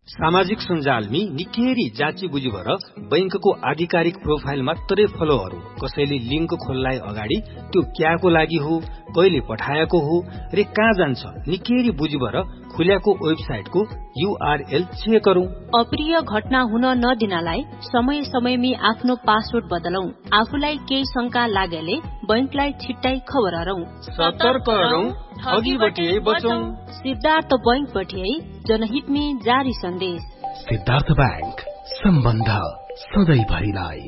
सामाजिक सञ्जालमी निकै जाँची बुझी भएर बैंकको आधिकारिक प्रोफाइल मात्रै फलोहरू कसैले लिंक खोल्लाई अगाडि त्यो क्याको लागि हो कहिले पठाएको हो रे कहाँ जान्छ निकै बुझी भएर खुल्याको वेबसाइटको URL चेक गरौं। अप्रिय घटना हुन नदिनलाई समय समयमी आफ्नो पासवर्ड बदलौं। आफूलाई केही शंका लागेले बैंकलाई छिट्टै खबर गरौं। सतर्क रहौं, ठगीबाट बचौं। सिद्धार्थ बैंकबाट जनहितमी जारी सन्देश। सिद्धार्थ बैंक, सम्बन्ध सधैँ भरिलाई।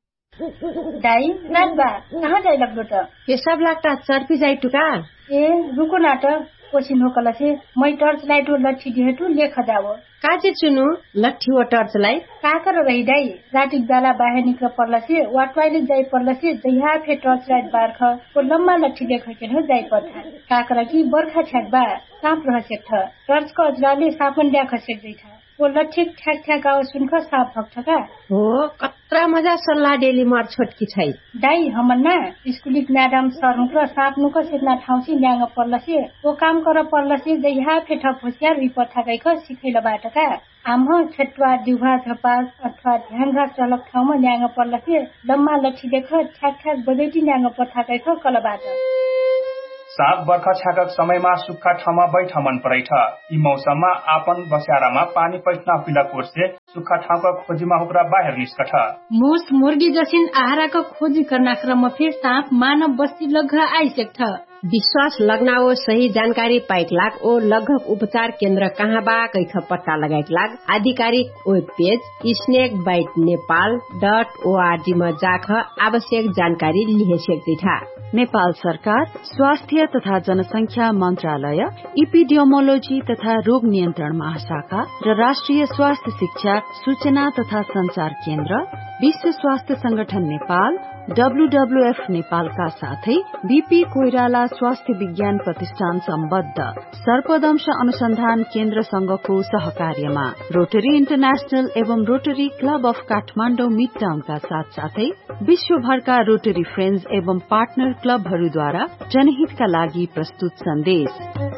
दाई नाचबा कहाँ जाई लाग्दो त? पेशाब लाग्दा चर्पी जाई टुका। ए रुको न त, कोसिन होकला से मै टर्च लाइट लट्ठी दिहेटु लेख जावो। काजे चुनु लट्ठी व टर्च लाइट काकर रही दाई रातिक बेला बाहिर निक्ल पर्ला से वा टॉयलेट जाई पर्ला से जहाँ फे टर्च लाइट बार्ख को लम्बा लट्ठी लेख के न जाई पर्था। काकर की बर्खा छ्याक बा साप रह सेक्थ टर्च को अजराले सापन ड्या खसेक दैथा वो लट्ठी ठ्याक ठ्याक आवाज सुनख साप भक्छ का हो। कत्रा मजा सल्लाह डेली मर छोटकी छै दाई हमन्ना स्कुलिक म्याडम सर नुक साप नुक सेतना ठाउँसी न्याङ पर्ला से वो काम कर पर्ला से जहाँ फे ठप होशियार रिपोर्ट गइख सिखैला बाटका आम छेटवा दिउहा झपास अथवा ध्यान घास चलक ठाउँमा न्याङ पर्ला से लम्बा लट्ठी देख ठ्याक ठ्याक बदैटी न्याङ पर्था गइख कलबाट। साप बर्खा छ्याकक समयमा सुक्खा ठाउँमा बैठ मन परेछ। यी मौसममा आपन बस्यारामा पानी पैठना पिला कोर्से सुक्खा ठाउँका खोजीमा हुक्रा बाहिर निस्कठ। मुस मुर्गी जसिन आहाराको खोजी गर्न क्रममा फिर साप मानव बस्ती लग्घ आइसक्छ। विश्वास लगना ओ सही जानकारी पाइक लाग ओ लघक उपचार केन्द्र कहाँ बा कैख पत्ता लगाइक लाग आधिकारिक वेब पेज snakebitenepal.org मा जाख आवश्यक जानकारी लिहे सक्दैथा। नेपाल सरकार स्वास्थ्य तथा जनसंख्या मन्त्रालय इपिडियोमोलोजी तथा रोग नियन्त्रण महाशाखा र राष्ट्रिय स्वास्थ्य शिक्षा सूचना तथा संचार केन्द्र विश्व स्वास्थ्य संगठन नेपाल WWF नेपालका साथै बीपी कोइराला स्वास्थ्य विज्ञान प्रतिष्ठान सम्बद्ध सर्पदंश अनुसन्धान केन्द्र संघको सहकार्यमा रोटरी इन्टरनेशनल एवं रोटरी क्लब अफ काठमाडौँ मिडटाउनका साथसाथै विश्वभरका रोटरी फ्रेन्ड्स एवं पार्टनर क्लबहरूद्वारा जनहितका लागि प्रस्तुत सन्देश।